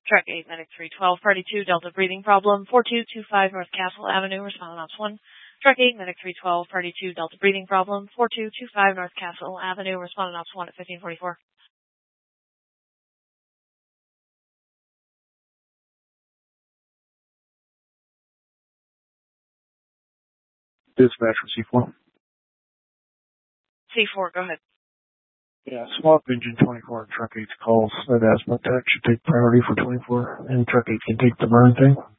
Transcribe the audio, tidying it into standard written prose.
Truck 8, Medic 312, Party 2, Delta breathing problem, 4225 North Castle Avenue, responding Ops 1. Truck 8, Medic 312, Party 2, Delta breathing problem, 4225 North Castle Avenue, responding Ops 1 at 1544. Dispatch for C4. C4, go ahead. Yeah, swap engine 24 and truck 8's calls. That asthma tech should take priority for 24. Any truck 8 can take the burn thing.